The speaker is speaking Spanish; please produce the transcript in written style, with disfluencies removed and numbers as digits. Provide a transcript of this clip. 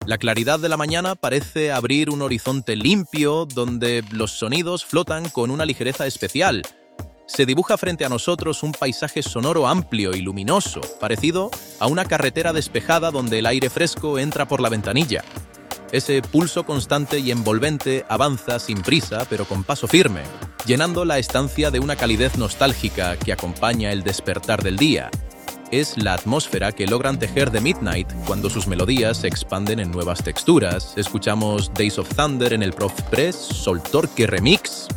La claridad de la mañana parece abrir un horizonte limpio donde los sonidos flotan con una ligereza especial. Se dibuja frente a nosotros un paisaje sonoro amplio y luminoso, parecido a una carretera despejada donde el aire fresco entra por la ventanilla. Ese pulso constante y envolvente avanza sin prisa, pero con paso firme, llenando la estancia de una calidez nostálgica que acompaña el despertar del día. Es la atmósfera que logran tejer The Midnight cuando sus melodías se expanden en nuevas texturas. Escuchamos Days of Thunder en el Prof Press, Sol Torque Remix,